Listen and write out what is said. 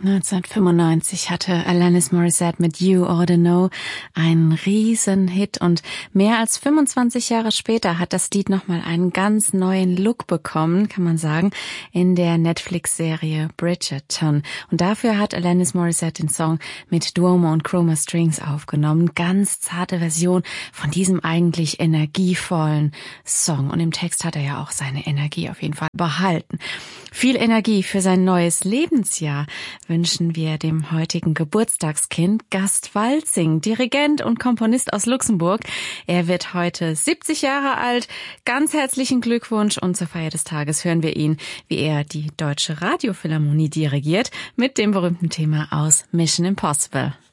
1995 hatte Alanis Morissette mit You Oughta Know einen Riesenhit und mehr als 25 Jahre später hat das Lied nochmal einen ganz neuen Look bekommen, kann man sagen, in der Netflix-Serie Bridgerton. Und dafür hat Alanis Morissette den Song mit Duomo und Chroma Strings aufgenommen. Ganz zarte Version von diesem eigentlich energievollen Song. Und im Text hat er ja auch seine Energie auf jeden Fall behalten. Viel Energie für sein neues Lebensjahr wünschen wir dem heutigen Geburtstagskind Gast Walzing, Dirigent und Komponist aus Luxemburg. Er wird heute 70 Jahre alt. Ganz herzlichen Glückwunsch und zur Feier des Tages hören wir ihn, wie er die Deutsche Radiophilharmonie dirigiert, mit dem berühmten Thema aus Mission Impossible.